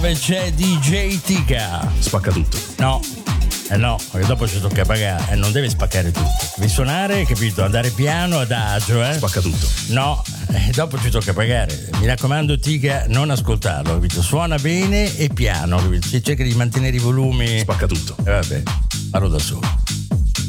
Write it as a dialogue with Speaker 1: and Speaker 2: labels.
Speaker 1: C'è DJ Tika.
Speaker 2: Spacca tutto.
Speaker 1: No, perché dopo ci tocca pagare e non deve spaccare tutto. Devi suonare, capito? Andare piano, adagio,
Speaker 2: Spacca tutto.
Speaker 1: No, dopo ci tocca pagare. Mi raccomando, Tika, non ascoltarlo, capito? Suona bene e piano, capito? Se cerca di mantenere i volumi.
Speaker 2: Spacca tutto.
Speaker 1: Vabbè, parlo da solo.